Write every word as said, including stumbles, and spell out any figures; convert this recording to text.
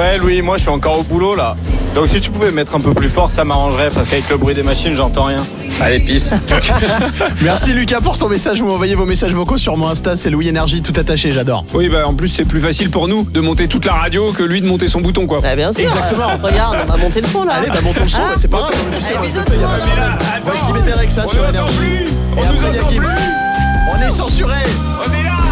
Ouais, Louis, moi je suis encore au boulot là. Donc si tu pouvais mettre un peu plus fort, ça m'arrangerait parce qu'avec le bruit des machines, j'entends rien. Allez, pisse. Merci Lucas pour ton message. Vous m'envoyez vos messages vocaux sur mon Insta, c'est Louis Énergie tout attaché, j'adore. Oui, bah en plus c'est plus facile pour nous de monter toute la radio que lui de monter son bouton, quoi. Bah, bien sûr. Exactement. Euh, regarde, on va monter le son là. Allez, bah montons le son, Ah. bah, c'est pas grave. Tu sais, Allez, moi, bisous je tout peux, le y a monde. pas de problème. Voici Métérexa sur Énergie. On Et nous après, il y a entend Gims. plus. On est censuré. On est là.